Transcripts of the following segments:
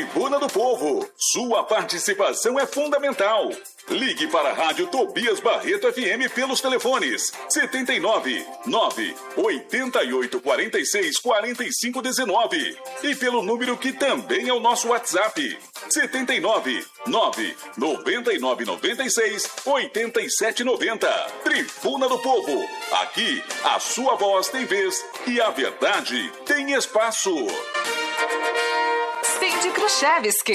Tribuna do Povo. Sua participação é fundamental. Ligue para a Rádio Tobias Barreto FM pelos telefones 79 9 88 46 45 19 e pelo número que também é o nosso WhatsApp 79 9 99 96 87 90. Tribuna do Povo. Aqui a sua voz tem vez e a verdade tem espaço. Cindy Kruszewski.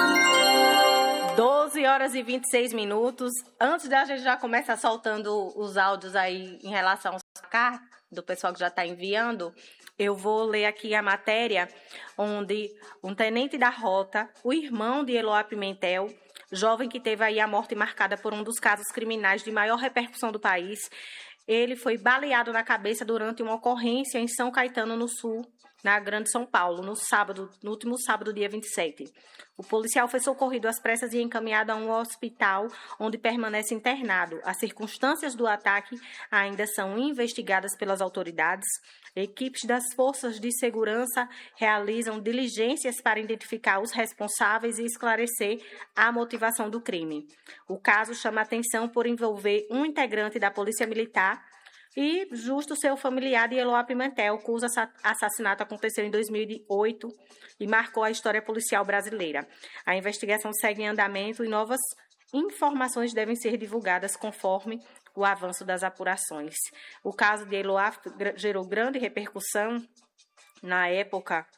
12 horas e 26 minutos. Antes da gente já começar soltando os áudios aí em relação ao sacar, do pessoal que já está enviando, eu vou ler aqui a matéria onde um tenente da rota, o irmão de Eloá Pimentel, jovem que teve aí a morte marcada por um dos casos criminais de maior repercussão do país, ele foi baleado na cabeça durante uma ocorrência em São Caetano, no Sul, na Grande São Paulo, no último sábado, dia 27. O policial foi socorrido às pressas e encaminhado a um hospital onde permanece internado. As circunstâncias do ataque ainda são investigadas pelas autoridades. Equipes das forças de segurança realizam diligências para identificar os responsáveis e esclarecer a motivação do crime. O caso chama atenção por envolver um integrante da Polícia Militar e justo seu familiar de Eloá Pimentel, cujo assassinato aconteceu em 2008 e marcou a história policial brasileira. A investigação segue em andamento e novas informações devem ser divulgadas conforme o avanço das apurações. O caso de Eloá gerou grande repercussão na época,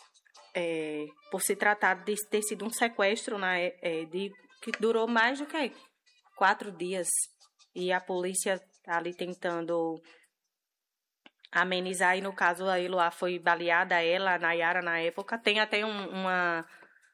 por se tratar de ter sido um sequestro que durou mais do que 4 dias. E a polícia está ali tentando amenizar. E no caso, a Eloá foi baleada, a Nayara, na época. Tem até uma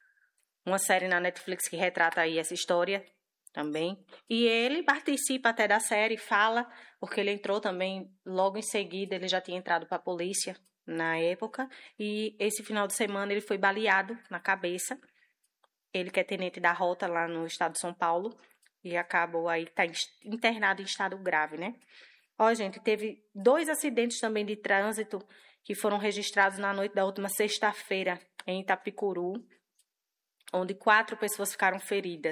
série na Netflix que retrata aí essa história também. E ele participa até da série, fala, porque ele entrou também logo em seguida, ele já tinha entrado para a polícia na época. E esse final de semana ele foi baleado na cabeça. Ele que é tenente da rota lá no estado de São Paulo. E acabou aí, tá internado em estado grave, né? Ó, gente, teve 2 acidentes também de trânsito que foram registrados na noite da última sexta-feira em Itapicuru, onde 4 pessoas ficaram feridas.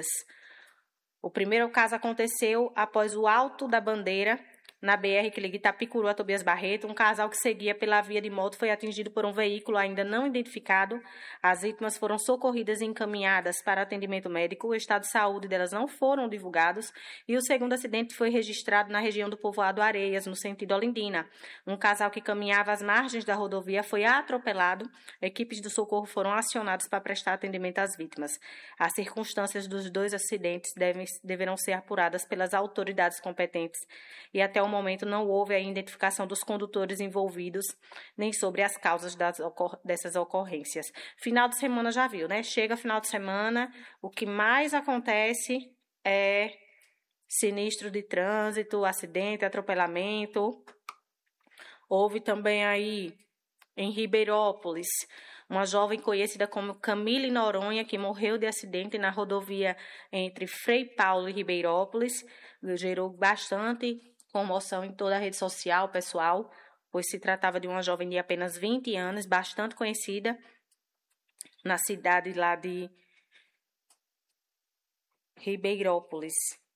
O primeiro caso aconteceu após o Alto da Bandeira, na BR que liga Itapicuru a Tobias Barreto. Um casal que seguia pela via de moto foi atingido por um veículo ainda não identificado. As vítimas foram socorridas e encaminhadas para atendimento médico. O estado de saúde delas não foram divulgados. E o segundo acidente foi registrado na região do povoado Areias, no sentido Olindina. Um casal que caminhava às margens da rodovia foi atropelado. Equipes do socorro foram acionadas para prestar atendimento às vítimas. As circunstâncias dos 2 acidentes deverão ser apuradas pelas autoridades competentes. E até o momento não houve a identificação dos condutores envolvidos, nem sobre as causas dessas ocorrências. Final de semana já viu, né? Chega final de semana, o que mais acontece é sinistro de trânsito, acidente, atropelamento. Houve também aí em Ribeirópolis uma jovem conhecida como Camille Noronha, que morreu de acidente na rodovia entre Frei Paulo e Ribeirópolis. Gerou bastante comoção em toda a rede social, pessoal, pois se tratava de uma jovem de apenas 20 anos, bastante conhecida na cidade lá de Ribeirópolis.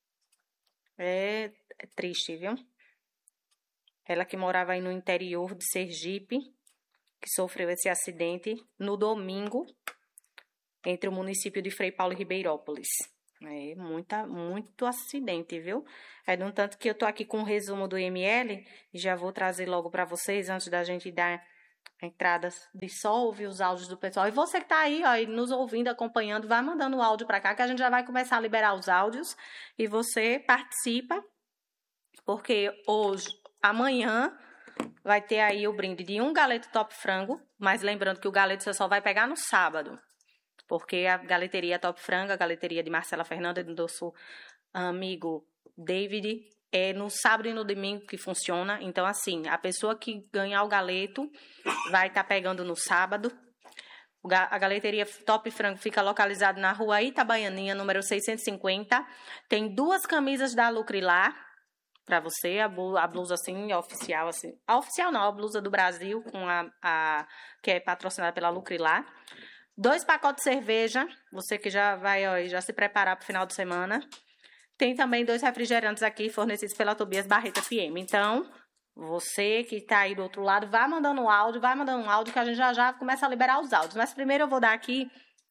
É triste, viu? Ela que morava aí no interior de Sergipe, que sofreu esse acidente no domingo, entre o município de Frei Paulo e Ribeirópolis. Muito acidente, viu? No tanto que eu tô aqui com um resumo do IML e já vou trazer logo para vocês, antes da gente dar entradas de som, ouvir os áudios do pessoal. E você que tá aí, ó, nos ouvindo, acompanhando, vai mandando o áudio para cá, que a gente já vai começar a liberar os áudios e você participa, porque amanhã vai ter aí o brinde de um galeto Top Frango, mas lembrando que o galeto você só vai pegar no sábado, porque a galeteria Top Frango, a galeteria de Marcela Fernanda e do nosso amigo David, é no sábado e no domingo que funciona. Então, assim, a pessoa que ganhar o galeto vai estar pegando no sábado. A galeteria Top Frango fica localizada na rua Itabaianinha, número 650. Tem 2 camisas da Lucrilá para você, a blusa assim, oficial, assim. A oficial não, a blusa do Brasil, com que é patrocinada pela Lucrilá. 2 pacotes de cerveja, você que já vai já se preparar para o final de semana. Tem também 2 refrigerantes aqui fornecidos pela Tobias Barreto FM. Então, você que está aí do outro lado, vai mandando um áudio que a gente já começa a liberar os áudios. Mas primeiro eu vou dar aqui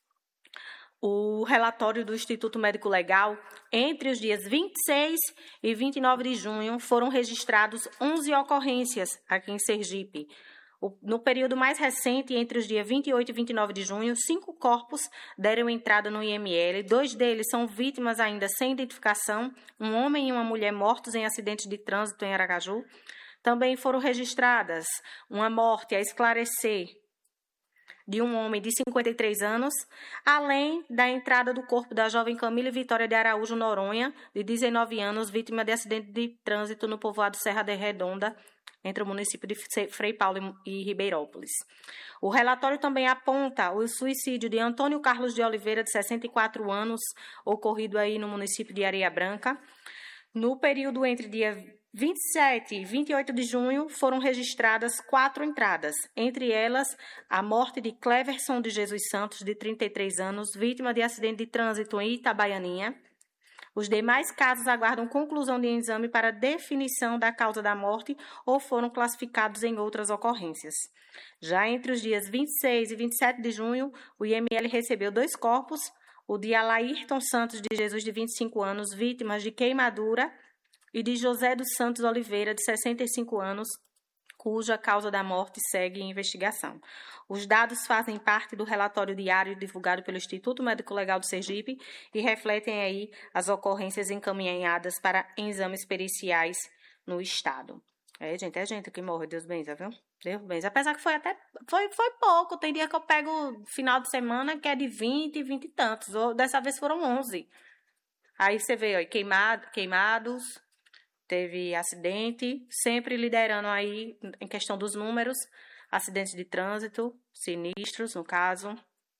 o relatório do Instituto Médico Legal. Entre os dias 26 e 29 de junho foram registrados 11 ocorrências aqui em Sergipe. No período mais recente, entre os dias 28 e 29 de junho, 5 corpos deram entrada no IML. 2 deles são vítimas ainda sem identificação, um homem e uma mulher mortos em acidentes de trânsito em Aracaju. Também foram registradas uma morte a esclarecer de um homem de 53 anos, além da entrada do corpo da jovem Camila Vitória de Araújo Noronha, de 19 anos, vítima de acidente de trânsito no povoado Serra da Redonda, entre o município de Frei Paulo e Ribeirópolis. O relatório também aponta o suicídio de Antônio Carlos de Oliveira, de 64 anos, ocorrido aí no município de Areia Branca. No período entre dia 27 e 28 de junho, foram registradas 4 entradas, entre elas a morte de Cleverson de Jesus Santos, de 33 anos, vítima de acidente de trânsito em Itabaianinha. Os demais casos aguardam conclusão de exame para definição da causa da morte ou foram classificados em outras ocorrências. Já entre os dias 26 e 27 de junho, o IML recebeu 2 corpos, o de Alairton Santos de Jesus, de 25 anos, vítimas de queimadura, e de José dos Santos Oliveira, de 65 anos, cuja causa da morte segue em investigação. Os dados fazem parte do relatório diário divulgado pelo Instituto Médico Legal do Sergipe e refletem aí as ocorrências encaminhadas para exames periciais no estado. Gente, é gente que morre, Deus benza, viu? Deus benza. Apesar que foi pouco, tem dia que eu pego final de semana que é de 20 e tantos, dessa vez foram 11. Aí você vê, ó, queimados, teve acidente, sempre liderando aí em questão dos números, acidentes de trânsito, sinistros, no caso.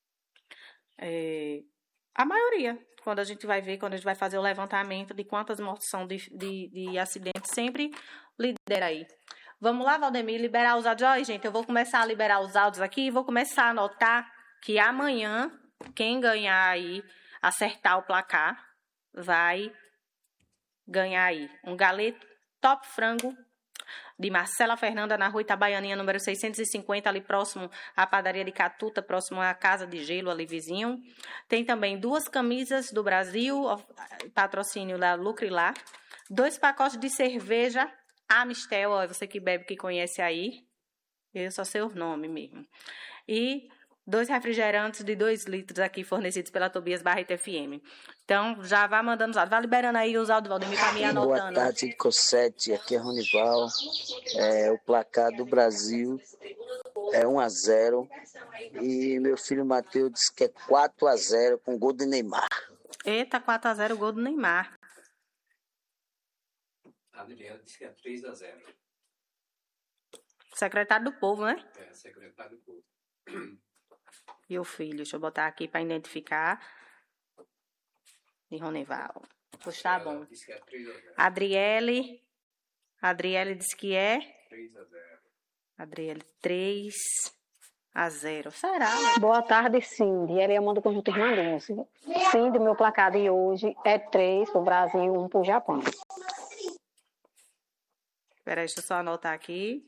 A maioria, quando a gente vai fazer o levantamento de quantas mortes são de acidentes, sempre lidera aí. Vamos lá, Valdemir, liberar os áudios. Olha, gente, eu vou começar a liberar os áudios aqui e vou começar a anotar que amanhã, quem ganhar aí, acertar o placar, vai ganhar aí um galeto top frango de Marcela Fernanda, na rua Itabaianinha, número 650, ali próximo à padaria de Catuta, próximo à Casa de Gelo, ali vizinho. Tem também 2 camisas do Brasil, patrocínio da Lucrilá, 2 pacotes de cerveja Amistel, ó, você que bebe, que conhece aí, eu só sei o nome mesmo. E 2 refrigerantes de 2 litros aqui, fornecidos pela Tobias Barreto FM. Então, já vá mandando os áudios. Vai liberando aí os áudios, Valdemir, para mim anotando. Boa tarde, Cossete. Aqui é Ronival. O placar do Brasil é 1-0. E meu filho Matheus disse que é 4-0 com gol do Neymar. Eita, 4-0, gol do Neymar. A Adriana disse que é 3-0. Secretário do Povo, né? Secretário do Povo. E o filho, deixa eu botar aqui para identificar. De Ronival. Pois tá bom. Disse que é 3-0. Adriele disse que é 3-0. Adriele, 3-0. Será? Boa tarde, Cindy. Ela é a mãe do Conjunto Irmandense. Cindy, meu placar de hoje é 3 para o Brasil e 1 para o Japão. Peraí, deixa eu só anotar aqui.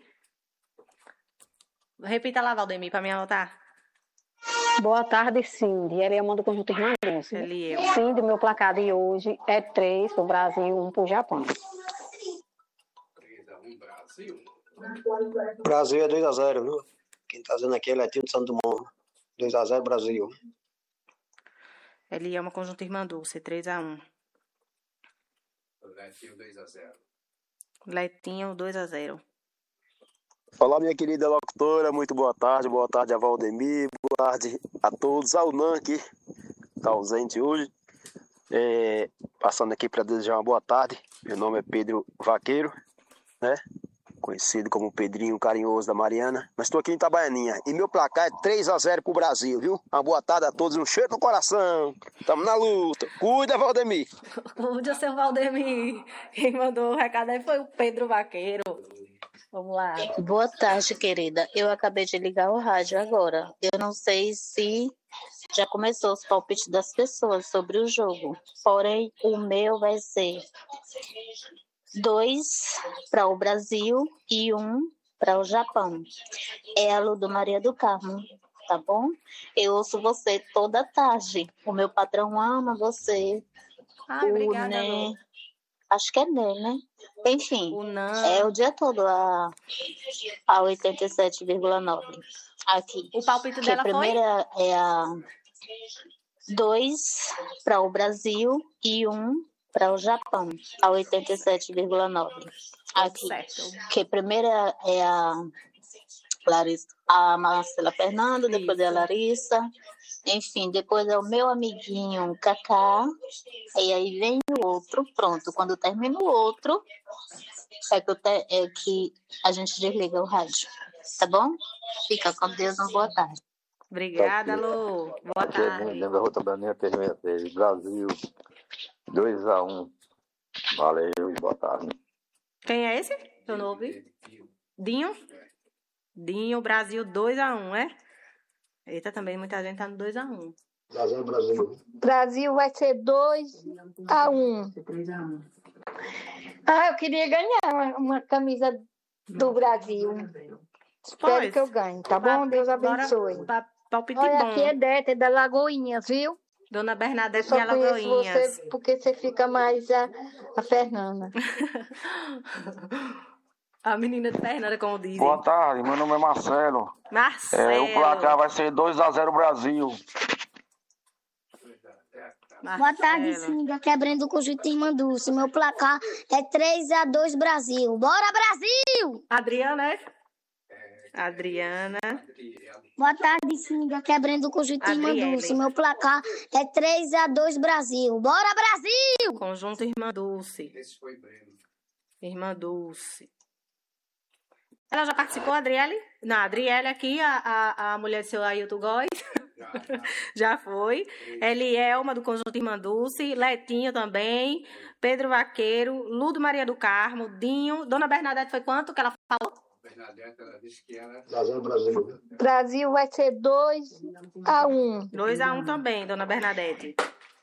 Repita lá, Valdemir, para me anotar. Boa tarde, Cindy. Ela é a mãe do Conjunto Irmandense. Cindy, meu placar de hoje é 3 para o Brasil e 1 para o Japão. 3-1 Brasil. Brasil é 2-0, viu? Quem tá dizendo aqui é Letinho de Santo Dumont. 2-0 Brasil. Ele ama Conjunto Irmã Dulce, 3-1. Letinho 2-0. Letinho 2-0. Olá, minha querida locutora, muito boa tarde a Valdemir, boa tarde a todos, ao Nan aqui, está ausente hoje, passando aqui para desejar uma boa tarde. Meu nome é Pedro Vaqueiro, né? Conhecido como Pedrinho Carinhoso da Mariana, mas estou aqui em Itabaianinha e meu placar é 3-0 pro Brasil, viu? Uma boa tarde a todos, um cheiro no coração, estamos na luta, cuida, Valdemir. Cuida, seu Valdemir. Quem mandou o recado aí foi o Pedro Vaqueiro. Vamos lá. Boa tarde, querida. Eu acabei de ligar o rádio agora. Eu não sei se já começou os palpites das pessoas sobre o jogo. Porém, o meu vai ser 2 para o Brasil e 1 para o Japão. É a Lu do Maria do Carmo, tá bom? Eu ouço você toda tarde. O meu patrão ama você. Ai, obrigada, Lu. Acho que é né? Enfim, é o dia todo a 87,9 aqui. O palpite dela a primeira foi? É a 2 para o Brasil e 1 para o Japão, a 87,9 aqui. Certo. Que a primeira é a Larissa, a Marcela Fernanda, depois é a Larissa. Enfim, depois é o meu amiguinho Cacá, e aí vem o outro, pronto. Quando termina o outro, é que a gente desliga o rádio, tá bom? Fica com Deus, uma boa tarde. Obrigada, Lu. Boa tarde. Brasil, 2-1. Valeu e boa tarde. Quem é esse? Eu não ouvi. Dinho? Dinho, Brasil 2-1, é? Eita, também muita gente tá no 2-1. Brasil. Brasil vai ser 2-1. Eu queria ganhar uma camisa do Brasil. Espero que eu ganhe, tá bom? Deus abençoe. Palpite Olha, bom. aqui é Dete, da Lagoinhas, viu? Dona Bernadette Só de Alagoinhas. Você porque você fica mais a Fernanda. A menina de Fernanda, como dizem. Boa tarde, meu nome é Marcelo. Marcelo. O placar vai ser 2-0 Brasil. Marcelo. Boa tarde, Cíndia. Quebrando com o Jutim Dulce. Meu placar é 3-2 Brasil. Bora, Brasil! Adriana, é? Adriana. Boa tarde, Cíndia. Quebrando com o Jutim Dulce. Meu placar é 3-2 Brasil. Bora, Brasil! Conjunto Irmã Dulce. Esse foi Breno. Irmã Dulce. Ela já participou, Adriele? Não, a Adriele aqui, a mulher do seu Ailton Góes. Já foi. Elielma, do Conjunto Irmã Dulce. Letinho também. Pedro Vaqueiro. Ludo Maria do Carmo. Dinho. Dona Bernadette foi quanto que ela falou? Bernadette, ela disse que era... Brasil. Brasil vai ser 2-1. 2-1 também, Dona Bernadette.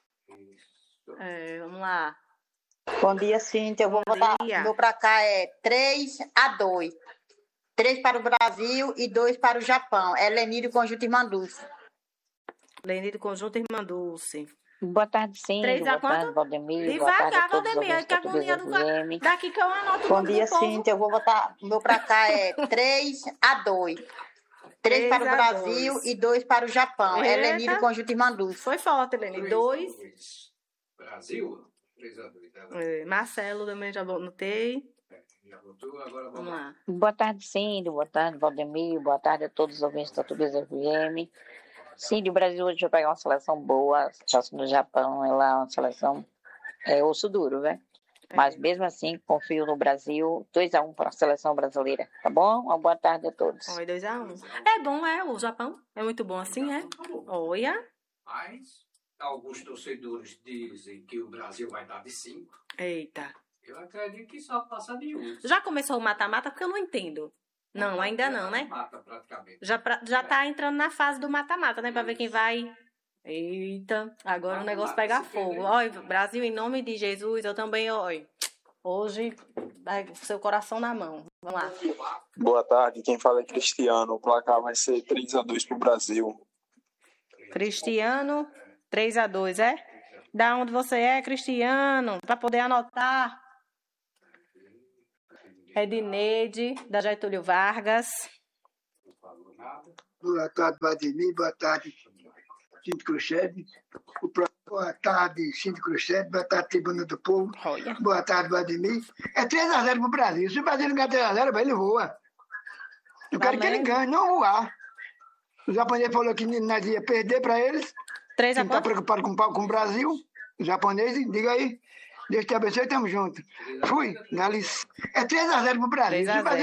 Vamos lá. Bom dia, Cíntia. Eu vou botar. Meu pra cá é 3-2. 3 para o Brasil e 2 para o Japão. É Leni do Conjunto Irmã Dulce. Leni do Conjunto Irmã Dulce. Boa tarde, sim. 3 a boa tarde, quanto? Valdemir. Devagar, Valdemir, que agonia do daqui que eu anoto o Bom nome dia, do povo. Cíntia. Eu vou botar. Meu pra cá é 3-2. 3 para o Brasil e 2 para o Japão. É Leni do Conjunto Irmã Dulce. Foi forte, Leni. 2. Brasil, 3-2. Marcelo também já anotei. Já botou, agora vamos lá. Boa tarde, Cíndio. Boa tarde, Valdemir. Boa tarde a todos os ouvintes da Tubias FM. Cíndio, o Brasil hoje vai pegar uma seleção boa. Só no Japão, ela é uma seleção osso duro, né? Mas mesmo assim, confio no Brasil. 2-1 para a seleção brasileira. Tá bom? Uma boa tarde a todos. Oi, 2-1. É bom, o Japão? É muito bom assim, é? Olha. Mas alguns torcedores dizem que o Brasil vai dar de 5. Eita. Eu acredito que só passa de 1. Já começou o mata-mata? Porque eu não entendo. Não, ainda não, né? Mata, praticamente. Já tá entrando na fase do mata-mata, né? Pra ver quem vai... Eita, agora o negócio pega fogo. Olha, Brasil, em nome de Jesus, eu também, olha. Hoje, seu coração na mão. Vamos lá. Boa tarde, quem fala é Cristiano. O placar vai ser 3-2 pro Brasil. Cristiano, 3-2, é? Da onde você é, Cristiano? Pra poder anotar. Edneide, da Getúlio Vargas. Boa tarde, Vladimir. Boa tarde, Cinto Cruxede. Boa tarde, Cinto Cruxede. Boa tarde, Tribuna do Povo. Olha. Boa tarde, Vladimir. É 3-0 pro Brasil. Se o Brasil não ganhar 3-0, ele voa. Eu quero que ele ganhe, não voar. O japonês falou que nós ia perder para eles. 3 a 4? Não está preocupado com o Brasil. O japonês, diga aí. Deus te abençoe, tamo junto. Fui, Galice. É 3-0 pro Brasil.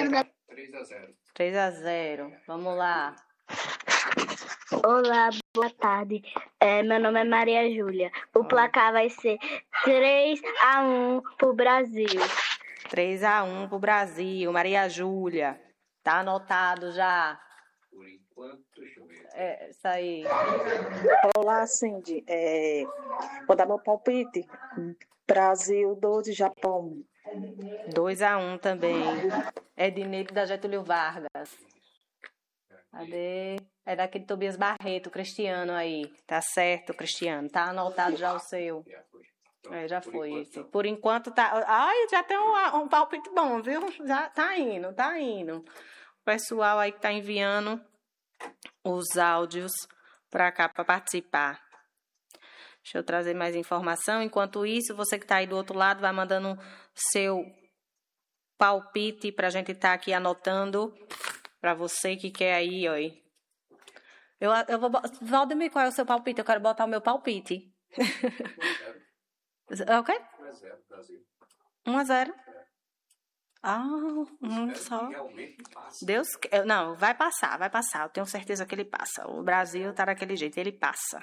3-0. Vamos lá. Olá, boa tarde. Meu nome é Maria Júlia. O placar vai ser 3-1 pro Brasil. 3-1 pro Brasil. Maria Júlia. Tá anotado já. Por enquanto, deixa eu ver. Isso aí. Olá, Cindy. Vou dar meu palpite. Brasil 12, Japão. 2-1 também. Ednei da Getúlio Vargas. Cadê? É daquele Tobias Barreto, Cristiano aí. Tá certo, Cristiano. Tá anotado já o seu. Já foi esse. Por enquanto tá. Ai, já tem um palpite bom, viu? Já tá indo. O pessoal aí que tá enviando os áudios pra cá pra participar. Deixa eu trazer mais informação. Enquanto isso, você que está aí do outro lado, vai mandando seu palpite para a gente estar aqui anotando. Para você que quer aí, ó. Eu vou... Valdemir, qual é o seu palpite? Eu quero botar o meu palpite. É o quê? 1-0, Brasil. 1-0. Só. Deus... Não, vai passar. Eu tenho certeza que ele passa. O Brasil tá daquele jeito, ele passa.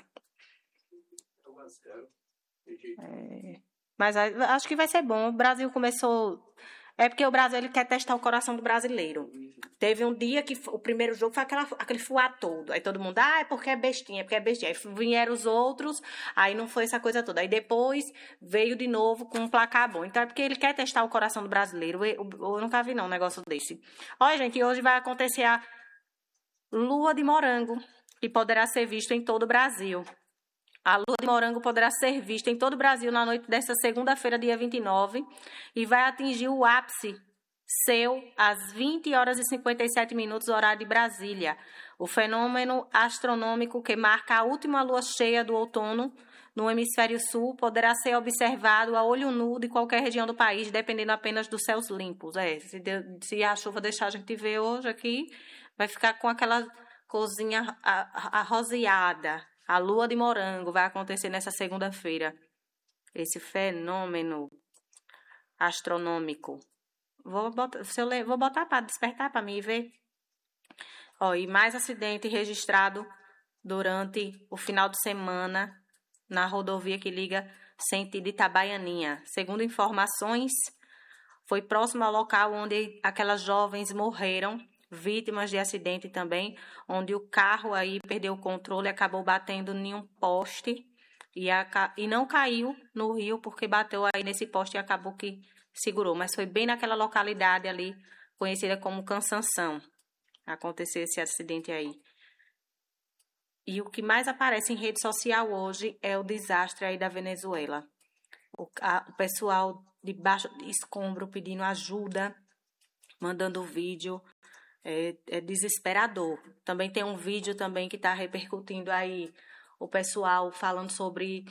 Mas acho que vai ser bom. O Brasil começou... É porque o Brasil ele quer testar o coração do brasileiro. Teve um dia que o primeiro jogo foi aquele fuá todo. Aí todo mundo, é porque é bestinha. Aí vieram os outros, aí não foi essa coisa toda. Aí depois veio de novo com um placar bom. Então é porque ele quer testar o coração do brasileiro. Eu nunca vi um negócio desse. Olha, gente, hoje vai acontecer a Lua de Morango, que poderá ser visto em todo o Brasil. A Lua de Morango poderá ser vista em todo o Brasil na noite desta segunda-feira, dia 29, e vai atingir o ápice seu às 20h57, horário de Brasília. O fenômeno astronômico que marca a última lua cheia do outono no hemisfério sul poderá ser observado a olho nu de qualquer região do país, dependendo apenas dos céus limpos. Se a chuva deixar a gente ver hoje aqui, vai ficar com aquela corzinha arroseada. A Lua de Morango vai acontecer nessa segunda-feira. Esse fenômeno astronômico. Vou botar para despertar para mim ver. E mais acidente registrado durante o final de semana na rodovia que liga sentido Itabaianinha. Segundo informações, foi próximo ao local onde aquelas jovens morreram, vítimas de acidente também, onde o carro aí perdeu o controle e acabou batendo em um poste e não caiu no rio porque bateu aí nesse poste e acabou que segurou, mas foi bem naquela localidade ali conhecida como Cansanção. Aconteceu esse acidente aí. E o que mais aparece em rede social hoje é o desastre aí da Venezuela. O pessoal debaixo de escombro pedindo ajuda, mandando vídeo. É desesperador. Também tem um vídeo também que está repercutindo aí o pessoal falando sobre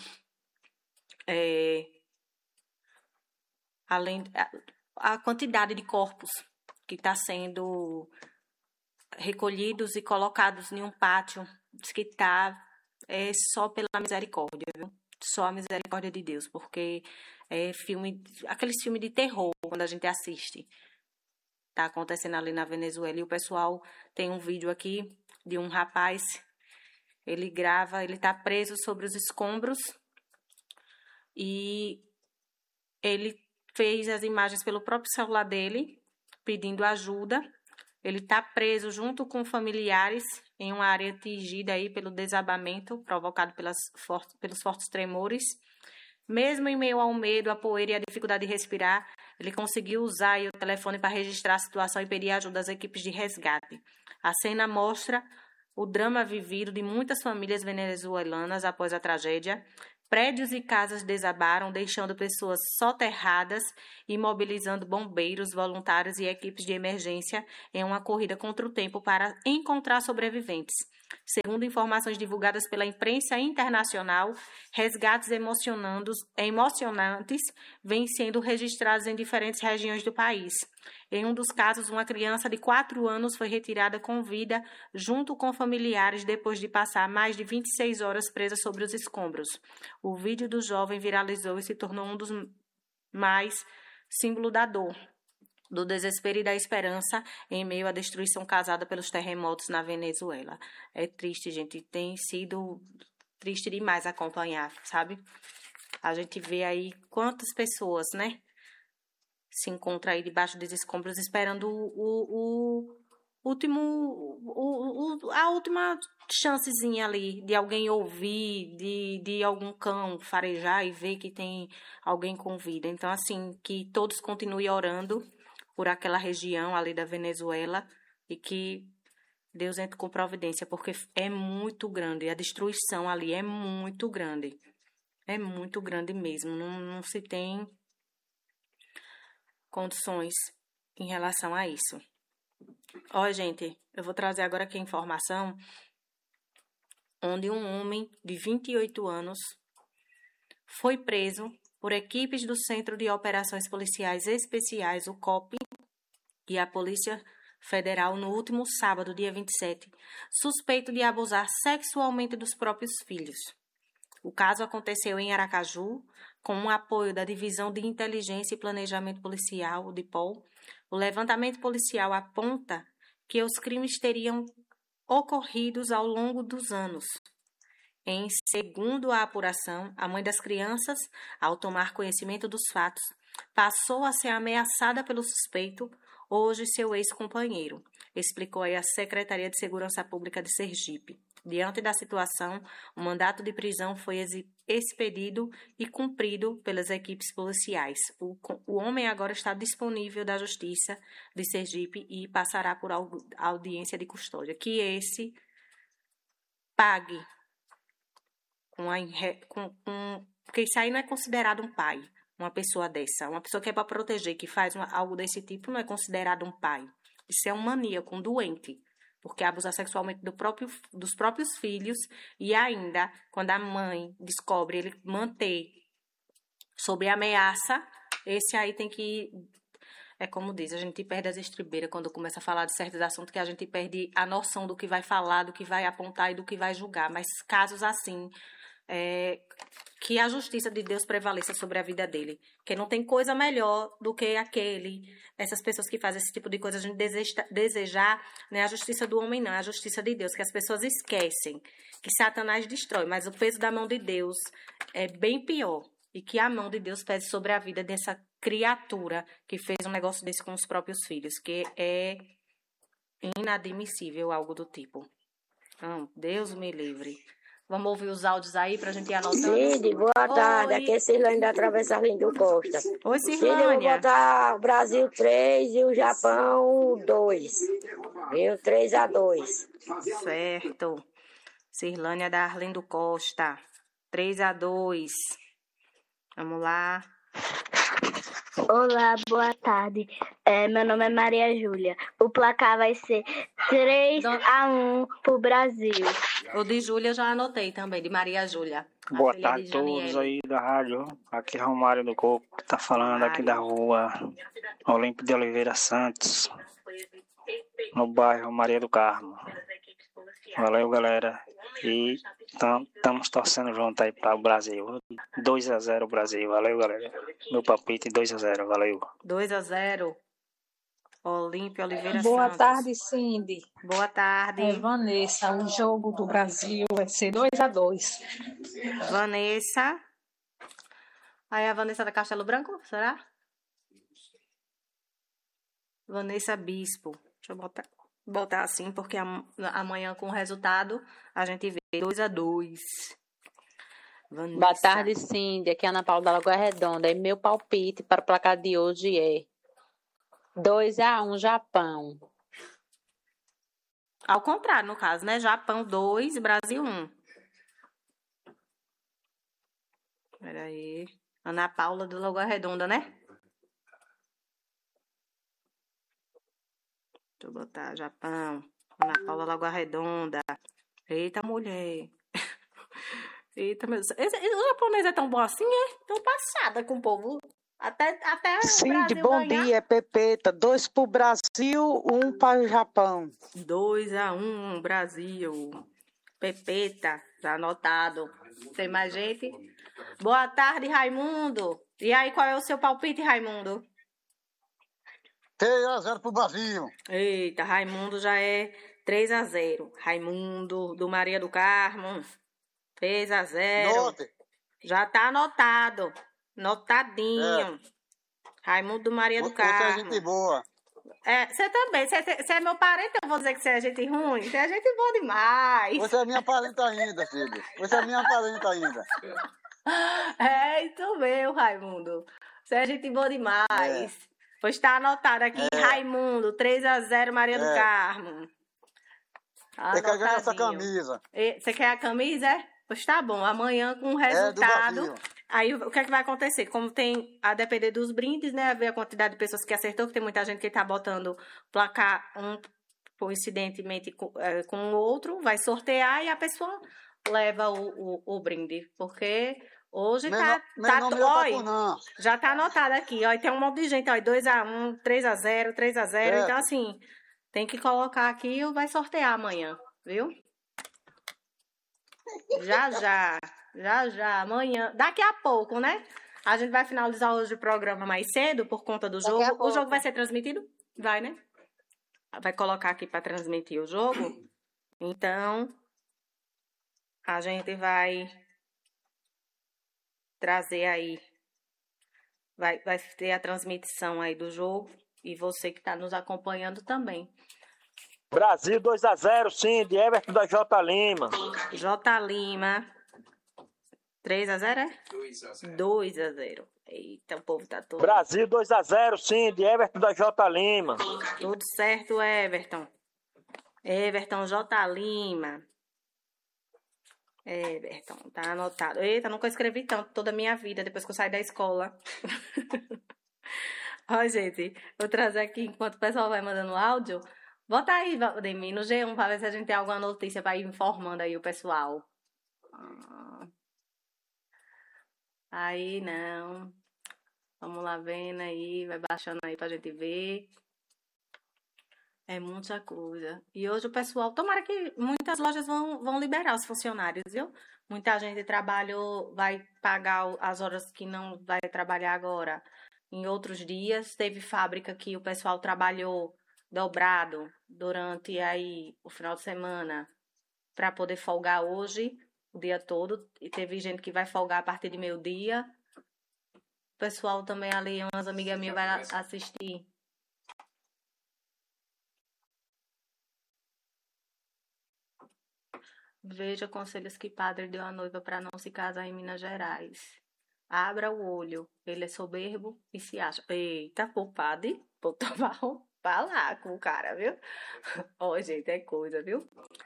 além a quantidade de corpos que está sendo recolhidos e colocados em um pátio. Diz que só pela misericórdia, viu? Só a misericórdia de Deus, porque aqueles filmes de terror quando a gente assiste. Tá acontecendo ali na Venezuela e o pessoal tem um vídeo aqui de um rapaz, ele grava, ele tá preso sobre os escombros e ele fez as imagens pelo próprio celular dele, pedindo ajuda. Ele tá preso junto com familiares em uma área atingida aí pelo desabamento provocado pelos fortes tremores. Mesmo em meio ao medo, a poeira e a dificuldade de respirar, ele conseguiu usar o telefone para registrar a situação e pedir ajuda às equipes de resgate. A cena mostra o drama vivido de muitas famílias venezuelanas após a tragédia. Prédios e casas desabaram, deixando pessoas soterradas e mobilizando bombeiros, voluntários e equipes de emergência em uma corrida contra o tempo para encontrar sobreviventes. Segundo informações divulgadas pela imprensa internacional, resgates emocionantes vêm sendo registrados em diferentes regiões do país. Em um dos casos, uma criança de 4 anos foi retirada com vida junto com familiares depois de passar mais de 26 horas presa sobre os escombros. O vídeo do jovem viralizou e se tornou um dos mais símbolo da dor, do desespero e da esperança em meio à destruição causada pelos terremotos na Venezuela. É triste, gente. Tem sido triste demais acompanhar, sabe? A gente vê aí quantas pessoas, né? se encontra aí debaixo dos escombros esperando a última chancezinha ali de alguém ouvir, de algum cão farejar e ver que tem alguém com vida. Então, assim, que todos continuem orando por aquela região ali da Venezuela e que Deus entre com providência, porque é muito grande, a destruição ali é muito grande. É muito grande mesmo, não se tem condições em relação a isso. Ó, gente, eu vou trazer agora aqui a informação onde um homem de 28 anos foi preso por equipes do Centro de Operações Policiais Especiais, o COP, e a Polícia Federal no último sábado, dia 27, suspeito de abusar sexualmente dos próprios filhos. O caso aconteceu em Aracaju, com o apoio da Divisão de Inteligência e Planejamento Policial, o DIPOL. O levantamento policial aponta que os crimes teriam ocorridos ao longo dos anos. Segundo a apuração, a mãe das crianças, ao tomar conhecimento dos fatos, passou a ser ameaçada pelo suspeito, hoje seu ex-companheiro, explicou aí a Secretaria de Segurança Pública de Sergipe. Diante da situação, o mandato de prisão foi expedido e cumprido pelas equipes policiais. O homem agora está disponível da Justiça de Sergipe e passará por audiência de custódia. Que esse pague porque isso aí não é considerado um pai, uma pessoa dessa. Uma pessoa que é para proteger, que faz algo desse tipo, não é considerado um pai. Isso é um maníaco, um doente. Porque abusa sexualmente dos próprios filhos e ainda, quando a mãe descobre ele manter sob ameaça, esse aí tem que... É como diz, a gente perde as estribeiras quando começa a falar de certos assuntos, que a gente perde a noção do que vai falar, do que vai apontar e do que vai julgar. Mas casos assim, que a justiça de Deus prevaleça sobre a vida dele. Que não tem coisa melhor do que essas pessoas que fazem esse tipo de coisa, a gente desejar, não é a justiça do homem, não, é a justiça de Deus, que as pessoas esquecem que Satanás destrói, mas o peso da mão de Deus é bem pior, e que a mão de Deus pese sobre a vida dessa criatura que fez um negócio desse com os próprios filhos, que é inadmissível algo do tipo. Então, Deus me livre. Vamos ouvir os áudios aí pra gente ir anotando. Cid, boa tarde. Aqui é Cirlânia da Travessa Lindo Costa. Oi, Cid, eu vou botar o Brasil 3 e o Japão 2. Viu? 3-2. Certo. Cirlânia da Arlindo Costa. 3-2. Vamos lá. Olá, boa tarde. Meu nome é Maria Júlia. O placar vai ser 3-1 pro Brasil. O de Júlia eu já anotei também, de Maria Júlia. Boa tarde a todos aí da rádio. Aqui é Romário do Coco, que tá falando aqui da rua Olímpio de Oliveira Santos, no bairro Maria do Carmo. Valeu, galera. E estamos torcendo junto aí para o Brasil. 2-0 Brasil. Valeu, galera. Meu palpite 2-0. Valeu. 2-0. Olímpio Oliveira Boa Santos. Tarde, Cindy. Boa tarde. Vanessa, o jogo do Brasil vai ser 2-2. Vanessa. Aí a Vanessa da Castelo Branco, será? Vanessa Bispo. Deixa eu botar assim, porque amanhã com o resultado a gente vê 2-2. Vanessa. Boa tarde, Cindy. Aqui é Ana Paula da Lagoa Redonda. E meu palpite para o placar de hoje é 2-1 Japão. Ao contrário, no caso, né? Japão 2, Brasil 1. Peraí. Ana Paula do Lagoa Redonda, né? Deixa eu botar Japão. Ana Paula Lagoa Redonda. Eita, mulher. Eita, meu Deus. O japonês é tão bom assim, é? Tão passada com o povo. Até Sim, o de Brasil bom ganhar. dia, Pepeta. 2 pro Brasil, 1 para o Japão. 2-1, Brasil. Pepeta, já anotado. Tem mais gente? Boa tarde, Raimundo. E aí, qual é o seu palpite, Raimundo? 3-0 pro Brasil. Eita, Raimundo já é 3-0. Raimundo, do Maria do Carmo. 3-0. Note. Já tá anotado. Notadinho. Raimundo Maria do Carmo. Você é gente boa. Você também. Você é meu parente, eu vou dizer que você é gente ruim? Você é gente boa demais. Você é minha parente ainda, filho. Você é minha parente ainda. É, isso mesmo, Raimundo. Você é gente boa demais. Pois está anotado aqui, Raimundo, 3-0, Maria do Carmo. Tá, eu quero ganhar essa camisa. Você quer a camisa, é? Pois tá bom, amanhã com o resultado. Aí o que é que vai acontecer? Como tem a depender dos brindes, né? A ver a quantidade de pessoas que acertou, que tem muita gente que tá botando placar coincidentemente com o outro, vai sortear e a pessoa leva o brinde. Porque hoje já tá anotado aqui, ó. E tem um monte de gente, ó. 2-1, 3-0, 3-0. Então, assim, tem que colocar aqui e vai sortear amanhã, viu? Já, amanhã, daqui a pouco, né? A gente vai finalizar hoje o programa mais cedo por conta do jogo. O jogo vai ser transmitido? Vai, né? Vai colocar aqui para transmitir o jogo. Então, a gente vai trazer aí, vai ter a transmissão aí do jogo e você que está nos acompanhando também. Brasil 2-0, sim, de Everton da J. Lima. J. Lima. 3-0, é? 2-0. Eita, o povo tá todo... Brasil 2-0, sim, de Everton da J. Lima. Tudo certo, Everton. Everton J. Lima. Everton, tá anotado. Eita, nunca escrevi tanto toda a minha vida, depois que eu saí da escola. Ó, gente, vou trazer aqui, enquanto o pessoal vai mandando áudio... Bota aí, Valdemir, no G1, para ver se a gente tem alguma notícia para ir informando aí o pessoal. Aí, não. Vamos lá vendo aí, vai baixando aí pra gente ver. É muita coisa. E hoje o pessoal, tomara que muitas lojas vão liberar os funcionários, viu? Muita gente trabalhou, vai pagar as horas que não vai trabalhar agora. Em outros dias, teve fábrica que o pessoal trabalhou dobrado durante aí o final de semana para poder folgar hoje o dia todo, e teve gente que vai folgar a partir de meio-dia. O pessoal também ali, umas amigas minhas vai assistir. Veja conselhos que padre deu à noiva para não se casar em Minas Gerais. Abra o olho, ele é soberbo e se acha. Eita, pô, padre, vou tomar lá com o cara, viu? Ó, gente, é coisa, viu?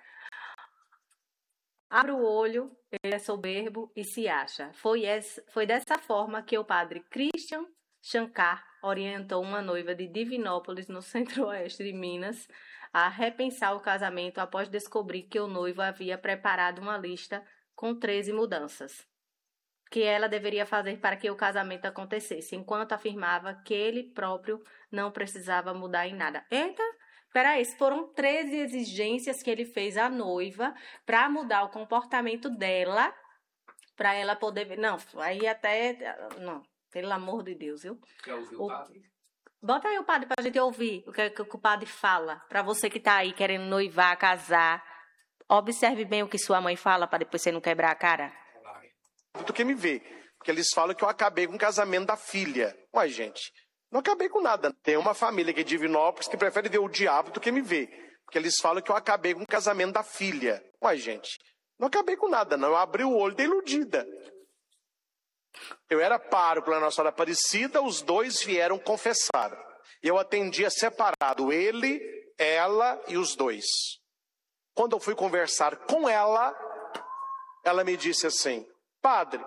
Abre o olho, ele é soberbo e se acha. Foi dessa forma que o padre Christian Shankar orientou uma noiva de Divinópolis, no centro-oeste de Minas, a repensar o casamento após descobrir que o noivo havia preparado uma lista com 13 mudanças que ela deveria fazer para que o casamento acontecesse, enquanto afirmava que ele próprio não precisava mudar em nada. Eita, peraí, foram 13 exigências que ele fez à noiva para mudar o comportamento dela, para ela poder ver. Não, aí até... Não, pelo amor de Deus, viu? Quer ouvir o padre? Bota aí o padre pra gente ouvir o que o padre fala. Para você que tá aí querendo noivar, casar, observe bem o que sua mãe fala para depois você não quebrar a cara. Do que me vê, porque eles falam que eu acabei com o casamento da filha. Uai, gente, não acabei com nada. Tem uma família que é de Divinópolis que prefere ver o diabo do que me ver, porque eles falam que eu acabei com o casamento da filha. Uai, gente, não acabei com nada, não. Eu abri o olho da iludida. Eu era pároco lá na Nossa Senhora Aparecida, os dois vieram confessar. Eu atendia separado, ele, ela e os dois. Quando eu fui conversar com ela me disse assim: padre,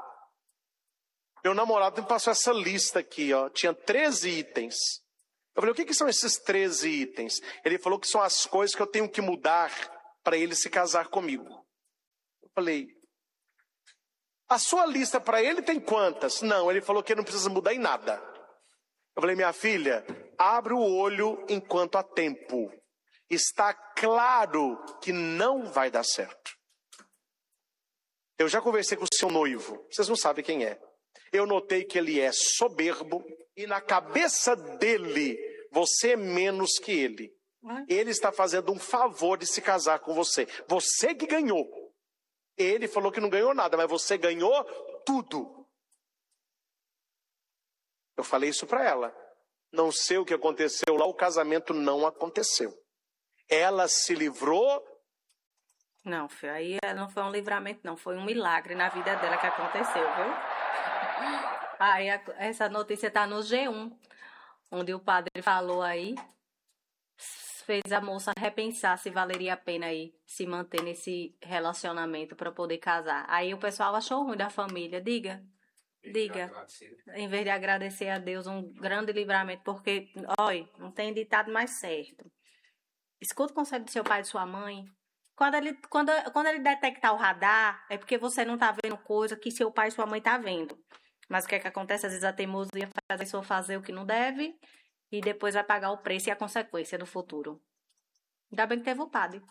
meu namorado me passou essa lista aqui, ó. Tinha 13 itens. Eu falei, o que são esses 13 itens? Ele falou que são as coisas que eu tenho que mudar para ele se casar comigo. Eu falei, a sua lista para ele tem quantas? Não, ele falou que não precisa mudar em nada. Eu falei, minha filha, abre o olho enquanto há tempo. Está claro que não vai dar certo. Eu já conversei com o seu noivo, vocês não sabem quem é. Eu notei que ele é soberbo e na cabeça dele, você é menos que ele. Ele está fazendo um favor de se casar com você. Você que ganhou. Ele falou que não ganhou nada, mas você ganhou tudo. Eu falei isso para ela. Não sei o que aconteceu lá, o casamento não aconteceu. Ela se livrou. Não, filho, aí não foi um livramento, não. Foi um milagre na vida dela que aconteceu, viu? Aí essa notícia tá no G1, onde o padre falou aí, fez a moça repensar se valeria a pena aí se manter nesse relacionamento para poder casar. Aí o pessoal achou ruim da família. Diga. Em vez de agradecer a Deus, um grande livramento, porque, olha, não tem ditado mais certo. Escuta o conselho do seu pai e de sua mãe. Quando ele detectar o radar, é porque você não tá vendo coisa que seu pai e sua mãe tá vendo. Mas o que é que acontece? Às vezes a teimosia faz a pessoa fazer o que não deve e depois vai pagar o preço e a consequência do futuro. Ainda bem que teve o padre.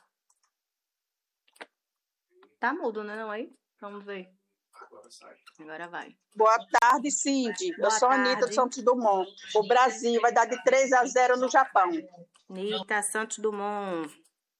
Tá mudo, né? Não aí? Vamos ver. Agora vai. Boa tarde, Cindy. Eu sou a Anitta de Santos Dumont. O Brasil vai dar de 3-0 no Japão. Anitta Santos Dumont.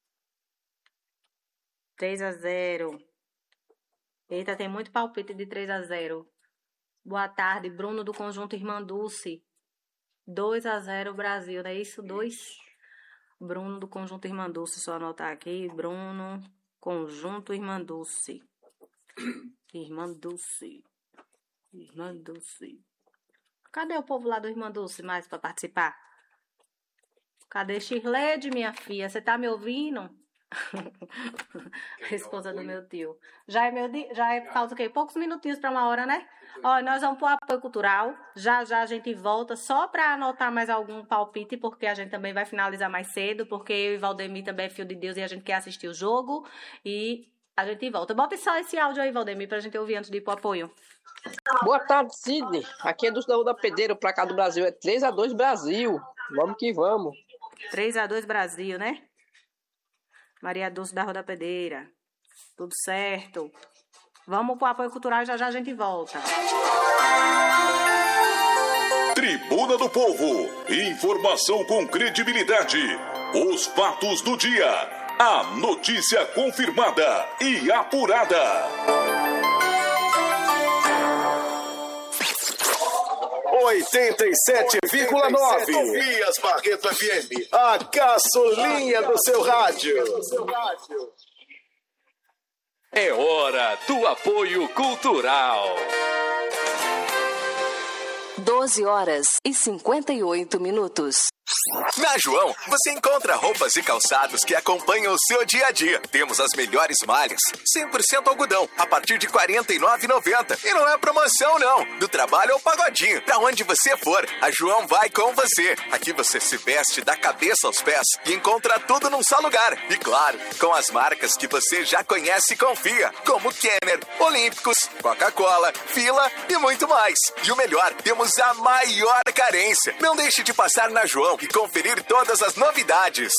3-0. Eita, tem muito palpite de 3-0. Boa tarde, Bruno do Conjunto Irmã Dulce. 2-0 Brasil, não é isso? 2. Bruno do Conjunto Irmã Dulce, só anotar aqui. Bruno, Conjunto Irmã Dulce. Irmã Dulce. Irmã Dulce. Cadê o povo lá do Irmã Dulce mais para participar? Cadê Shirlede, minha filha? Você tá me ouvindo? Esposa do meu tio. Já falta o quê? Poucos minutinhos para 1 hora, né? Ó, nós vamos pro apoio cultural. Já a gente volta só para anotar mais algum palpite, porque a gente também vai finalizar mais cedo, porque eu e Valdemir também é filho de Deus e a gente quer assistir o jogo. E a gente volta. Bota só esse áudio aí, Valdemir, pra gente ouvir antes de ir pro apoio. Boa tarde, Sidney. Aqui é do Cidadão da Pedreira. O placar do Brasil é 3-2 Brasil. Vamos que vamos. 3-2 Brasil, né? Maria Dulce da Rua da Pedreira. Tudo certo. Vamos pro apoio cultural e já a gente volta. Tribuna do Povo. Informação com credibilidade. Os fatos do dia. A notícia confirmada e apurada. 87,9. Tobias Barreto FM. A caçulinha do seu rádio. É hora do apoio cultural. 12h58. Na João, você encontra roupas e calçados que acompanham o seu dia a dia. Temos as melhores malhas, 100% algodão, a partir de R$ 49,90. E não é promoção, não. Do trabalho ao pagodinho, pra onde você for, a João vai com você. Aqui você se veste da cabeça aos pés e encontra tudo num só lugar. E claro, com as marcas que você já conhece e confia, como Kenner, Olímpicos, Coca-Cola, Fila e muito mais. E o melhor, temos a maior carência. Não deixe de passar na João e conferir todas as novidades.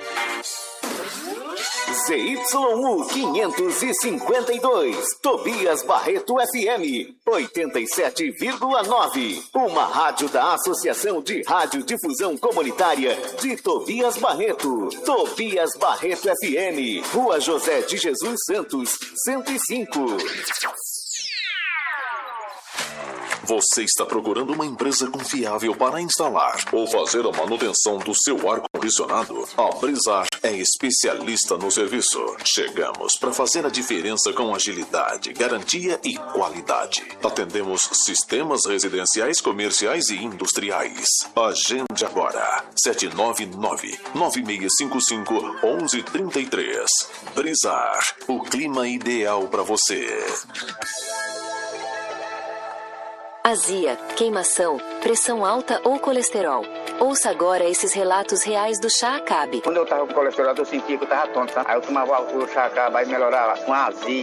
ZYU 552, Tobias Barreto FM 87,9. Uma rádio da Associação de Radiodifusão Comunitária de Tobias Barreto. Tobias Barreto FM, Rua José de Jesus Santos, 105. Você está procurando uma empresa confiável para instalar ou fazer a manutenção do seu ar-condicionado? A Brizar é especialista no serviço. Chegamos para fazer a diferença com agilidade, garantia e qualidade. Atendemos sistemas residenciais, comerciais e industriais. Agende agora. 799-9655-1133. Brizar, o clima ideal para você. Azia, queimação, pressão alta ou colesterol. Ouça agora esses relatos reais do Chá Acabe. Quando eu tava com colesterol, eu sentia que eu tava tonto, tá? Aí eu tomava o Chá Acabe, aí melhorava com azia,